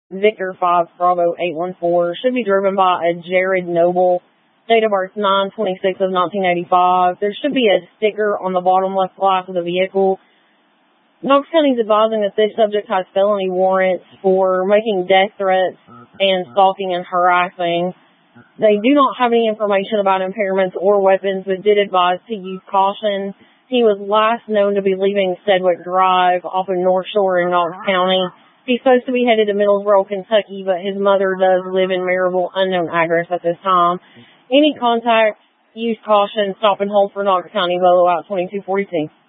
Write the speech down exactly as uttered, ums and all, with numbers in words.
Victor five Bravo eight one four. Should be driven by a Jared Noble. Date of birth nine twenty-six of nineteen eighty-five. There should be a sticker on the bottom left glass of the vehicle. Knox County is advising that this subject has felony warrants for making death threats and stalking and harassing. They do not have any information about impairments or weapons, but did advise to use caution. He was last known to be leaving Sedgwick Drive off of North Shore in Knox County. He's supposed to be headed to Middlesboro, Kentucky, but his mother does live in Maryville, unknown address at this time. Any contact, use caution, stop and hold for Knox County, Bolo out twenty-two forty-two.